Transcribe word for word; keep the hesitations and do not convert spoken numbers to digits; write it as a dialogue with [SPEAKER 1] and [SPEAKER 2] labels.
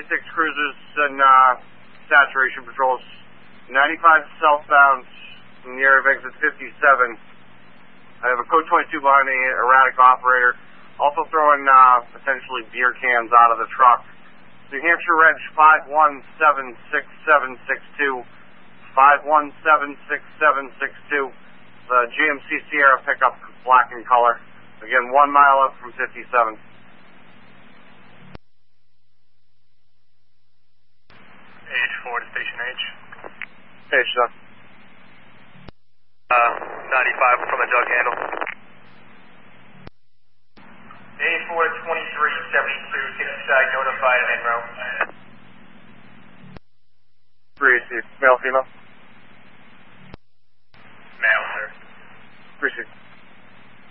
[SPEAKER 1] thirty-six cruisers and uh, saturation patrols. ninety-five southbound from the area of exit fifty-seven. I have a code twenty-two behind the erratic operator. Also throwing uh, potentially beer cans out of the truck. New Hampshire Reg five one seven six seven six two. five one seven six seven six two. The G M C Sierra pickup, black in color. Again, one mile up from fifty-seven.
[SPEAKER 2] H four to station H.
[SPEAKER 1] H, sir.
[SPEAKER 2] Uh, ninety-five from a jug handle.
[SPEAKER 3] A four twenty-three seventy-two, sixty side notified and en route.
[SPEAKER 1] Receive. Male, female?
[SPEAKER 2] Male, sir.
[SPEAKER 1] Receive.